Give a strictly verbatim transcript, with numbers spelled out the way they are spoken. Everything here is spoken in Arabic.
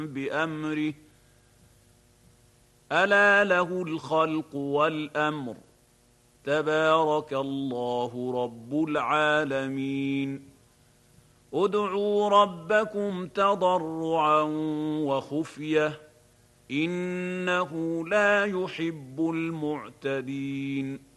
بأمره ألا له الخلق والأمر تبارك الله رب العالمين ادعوا ربكم تضرعا وخفية إنه لا يحب المعتدين